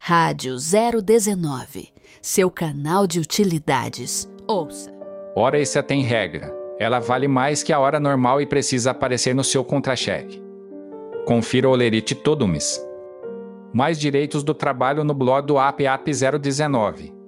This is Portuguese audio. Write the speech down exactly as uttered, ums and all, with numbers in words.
Rádio zero dezenove, seu canal de utilidades. Ouça. Hora extra tem regra. Ela vale mais que a hora normal e precisa aparecer no seu contra-cheque. Confira o Olerite todo mês. Mais direitos do trabalho no blog do A P A P zero dezenove.